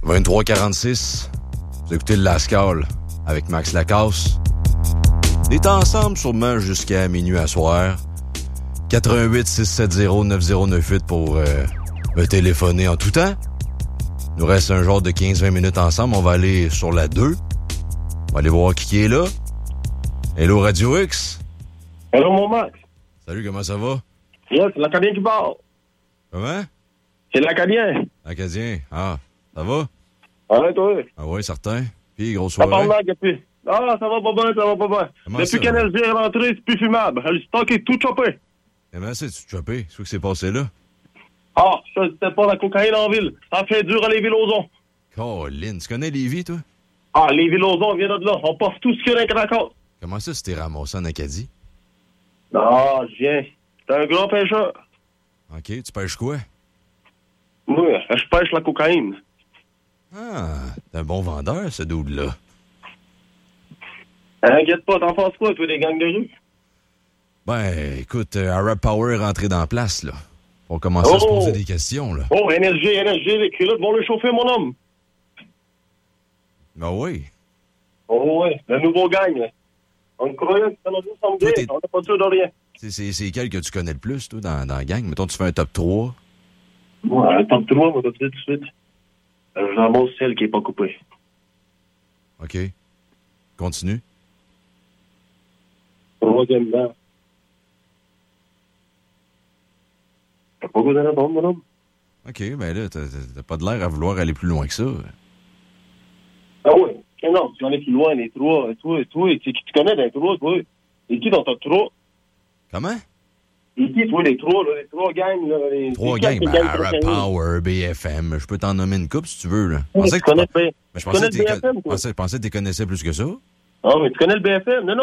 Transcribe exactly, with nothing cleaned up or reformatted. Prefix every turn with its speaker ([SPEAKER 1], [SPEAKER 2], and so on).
[SPEAKER 1] vingt-trois quarante-six, vous écoutez le Lascaux avec Max Lacasse. On est ensemble sûrement jusqu'à minuit à soir. quatre un huit, six sept zéro, neuf zéro neuf huit pour euh, me téléphoner en tout temps. Il nous reste un genre de quinze vingt minutes ensemble. On va aller sur la deux. On va aller voir qui est là. Hello Radio X.
[SPEAKER 2] Hello mon Max.
[SPEAKER 1] Salut, comment ça va?
[SPEAKER 2] Yeah, c'est l'Acadien qui parle.
[SPEAKER 1] Comment?
[SPEAKER 2] C'est l'Acadien.
[SPEAKER 1] Acadien. Ah, ça va?
[SPEAKER 2] Ouais, toi.
[SPEAKER 1] Ah ouais, certain. Puis, grosse
[SPEAKER 2] Ça
[SPEAKER 1] soirée.
[SPEAKER 2] parle mal depuis. Ah, ça va pas bien, ça va pas bien.
[SPEAKER 1] Comment
[SPEAKER 2] Depuis
[SPEAKER 1] ça,
[SPEAKER 2] qu'N L G est rentré, c'est plus fumable. Le stock est tout chopé.
[SPEAKER 1] Comment ça, tu te chopé? C'est quoi qui s'est passé là?
[SPEAKER 2] Ah, ça, c'était pas la cocaïne en ville. Ça fait dur à Lévis-Lauzon.
[SPEAKER 1] Colin, tu connais Lévis, toi?
[SPEAKER 2] Ah, Lévis-Lauzon vient de là. On porte tout ce qu'il y a dans les craquots.
[SPEAKER 1] Comment ça, tu t'es ramassé en Acadie?
[SPEAKER 2] Ah, je viens. T'es un grand pêcheur.
[SPEAKER 1] OK, tu pêches quoi?
[SPEAKER 2] Oui, je pêche la cocaïne.
[SPEAKER 1] Ah, t'es un bon vendeur, ce dude-là.
[SPEAKER 2] Inquiète pas, t'en penses quoi, toi, des gangs de rue?
[SPEAKER 1] Ben, écoute, euh, Arab Power est rentré dans la place, là. On commencer
[SPEAKER 2] oh.
[SPEAKER 1] à se poser des questions, là.
[SPEAKER 2] Oh, N S G, N S G, les culottes vont le chauffer, mon homme.
[SPEAKER 1] Ben oui.
[SPEAKER 2] Oh, oui, le nouveau gang, là. On croyait que ça nous semble bien, on n'est pas sûr de rien.
[SPEAKER 1] C'est, c'est, c'est quel que tu connais le plus, toi, dans, dans la gang? Mettons, tu fais un top trois.
[SPEAKER 2] Ouais, un top trois, on va te dire tout de suite. Euh, je ramasse celle qui n'est pas coupée.
[SPEAKER 1] OK. Continue.
[SPEAKER 2] Troisièmement. T'as pas goût d'aller bon, mon homme?
[SPEAKER 1] OK, ben là, t'as, t'as pas de l'air à vouloir aller plus loin que ça.
[SPEAKER 2] Ah oui. Non, tu en es plus loin, les trois. Toi, toi, tu, tu connais les trois, toi. Et qui dans ton trois?
[SPEAKER 1] Comment?
[SPEAKER 2] Et qui, toi, les trois, là, les trois gangs, là? Les
[SPEAKER 1] Trois
[SPEAKER 2] gangs,
[SPEAKER 1] gangs, ben, Arab Power, B F M. Je peux t'en nommer une couple si tu veux, là. Je pensais
[SPEAKER 2] tu
[SPEAKER 1] que
[SPEAKER 2] connais,
[SPEAKER 1] tu...
[SPEAKER 2] ben,
[SPEAKER 1] ben, je
[SPEAKER 2] tu connais
[SPEAKER 1] pensais
[SPEAKER 2] le
[SPEAKER 1] que
[SPEAKER 2] B F M,
[SPEAKER 1] je pensais, je pensais que tu connaissais plus que ça.
[SPEAKER 2] Ah, mais tu connais le B F M? Non, non.